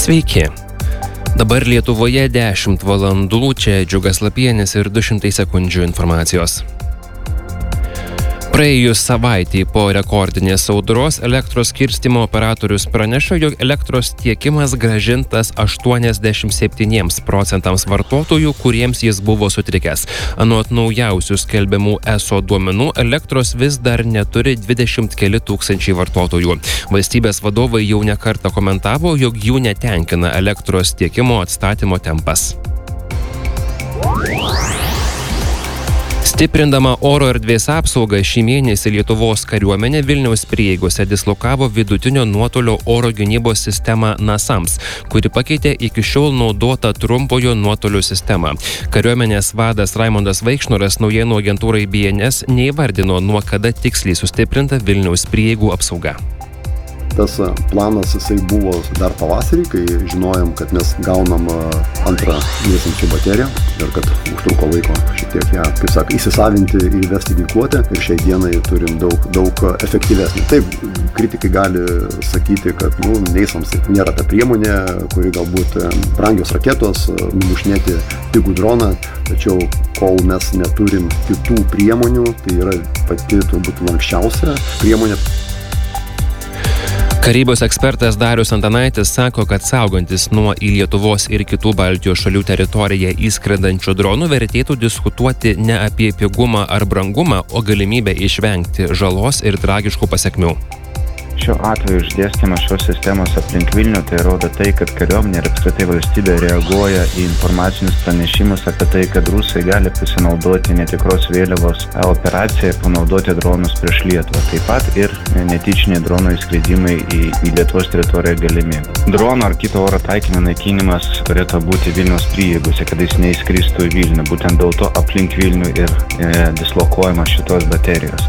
Sveiki. Dabar Lietuvoje 10 valandų, čia Džiugas Lapienis ir 200 sekundžių informacijos. Praėjus savaitį po rekordinės audros elektros skirstymo operatorius praneša, jog elektros tiekimas grąžintas 87% vartotojų, kuriems jis buvo sutrikęs. Anot naujausių skelbiamų ESO duomenų, elektros vis dar neturi 20 keli tūkstančiai vartotojų. Valstybės vadovai jau ne kartą komentavo, jog jų netenkina elektros tiekimo atstatymo tempas. Stiprindama oro erdvės apsaugą, šį mėnesį Lietuvos kariuomenė Vilniaus prieigose dislokavo vidutinio nuotolio oro gynybos sistemą NASAMS, kuri pakeitė iki šiol naudotą trumpojo nuotolio sistemą. Kariuomenės vadas Raimondas Vaikšnoras naujienų agentūrai BNS neįvardino, nuo kada tiksliai sustiprinta Vilniaus prieigų apsauga. Tas planas jisai buvo dar pavasarį, kai žinojom, kad mes gaunam antrą grėsinčią bateriją ir kad užtruko laiko šiek tiek ją, kaip sako, įsisavinti, įvesti ginkluotę ir šiai dienai turim daug efektyvesnį. Taip, kritikai gali sakyti, kad NASAMS nėra ta priemonė, kuri galbūt brangios raketos, numušinėti pigų droną, tačiau kol mes neturim kitų priemonių, tai yra pati turbūt lankščiausia priemonė. Karybos ekspertas Darius Antanaitis sako, kad saugantis nuo į Lietuvos ir kitų Baltijos šalių teritoriją įskrendančių dronų vertėtų diskutuoti ne apie pigumą ar brangumą, o galimybę išvengti žalos ir tragiškų pasekmių. Šiuo atveju išdėstymas šios sistemos aplink Vilnių tai rodo tai, kad kariuomenė ir apskritai valstybė reaguoja į informacinius pranešimus apie tai, kad rusai gali pasinaudoti netikros vėliavos operaciją ir panaudoti dronus prieš Lietuvą. Taip pat ir netyčiniai dronų įskridimai į Lietuvos teritoriją galimi. Drono ar kito oro taikinio naikinimas turėtų būti Vilniaus prieigose, kad jis neįskristų į Vilnių. Būtent dėl to aplink Vilnių ir dislokuojamos šitos baterijos.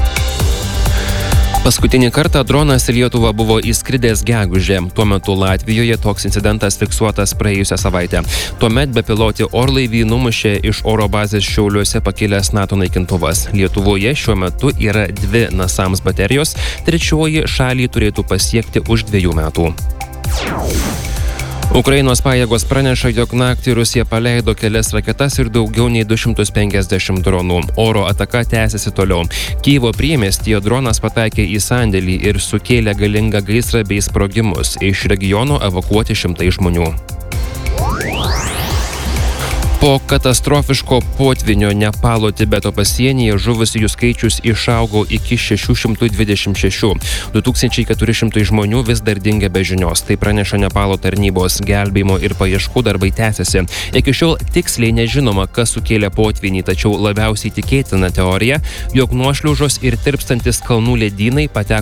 Paskutinį kartą dronas į Lietuvą buvo įskridęs gegužę. Tuo metu Latvijoje toks incidentas fiksuotas praėjusią savaitę. Tuomet bepilotį orlaivį numušė iš oro bazės Šiauliuose pakilęs NATO naikintuvas. Lietuvoje šiuo metu yra 2 NASAMS baterijos, trečioji šalį turėtų pasiekti už 2 metų. Ukrainos pajėgos praneša, jog naktį Rusija paleido kelias raketas ir daugiau nei 250 dronų. Oro ataka tęsiasi toliau. Kyjivo priemiestyje dronas pataikė į sandėlį ir sukėlė galingą gaisrą bei sprogimus. Iš regiono evakuoti šimtai žmonių. Po katastrofiško potvynio Nepalo Tibeto pasienyje žuvusiųjų skaičius išaugo iki 626. 2400 žmonių vis dar dingia be žinios. Tai praneša Nepalo tarnybos. Gelbėjimo ir paieškų darbai tęsiasi. Iki šiol tiksliai nežinoma, kas sukėlė potvynį, tačiau labiausiai tikėtina teorija, jog nuošliaužos ir tirpstantis kalnų ledynai pateko